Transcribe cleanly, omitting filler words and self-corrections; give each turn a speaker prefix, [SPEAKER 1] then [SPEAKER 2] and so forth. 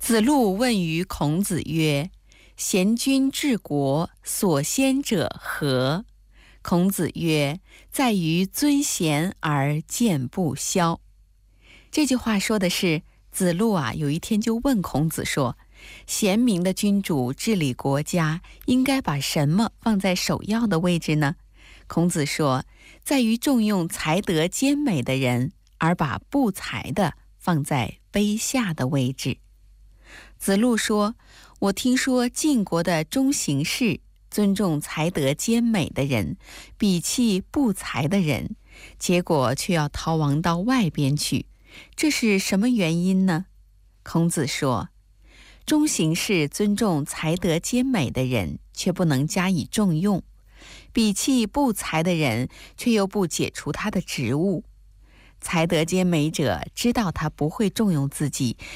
[SPEAKER 1] 子路问于孔子曰：贤君治国，所先者何？孔子曰：在于尊贤而见不肖。这句话说的是，子路有一天就问孔子说，贤明的君主治理国家应该把什么放在首要的位置呢？孔子说，在于重用才德兼美的人，而把不才的放在卑下的位置。子路说，我听说晋国的中行氏尊重才德兼美的人，鄙弃不才的人，结果却要逃亡到外边去，这是什么原因呢？孔子说，中行氏尊重才德兼美的人，却不能加以重用，鄙弃不才的人，却又不解除他的职务。才德兼美者知道他不会重用自己，